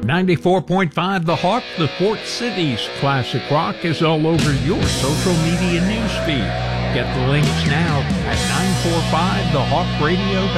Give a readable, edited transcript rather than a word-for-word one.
94.5 The Hawk, the Port City's classic rock, is all over your social media newsfeed. Get the links now at 945thehawkradio.com.